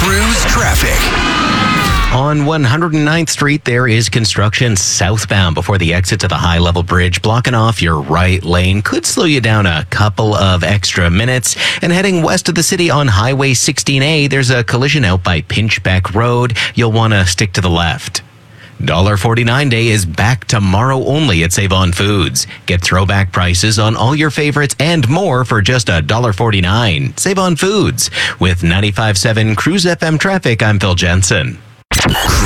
Cruise traffic. On 109th Street, there is construction southbound before the exit to the high-level bridge, blocking off your right lane. Could slow you down a couple of extra minutes. And heading west of the city on Highway 16A, there's a collision out by Pinchbeck Road. You'll want to stick to the left. $1.49 Day is back tomorrow only at Save On Foods. Get throwback prices on all your favorites and more for just $1.49. Save On Foods. With 95.7 Cruise FM traffic, I'm Phil Jensen.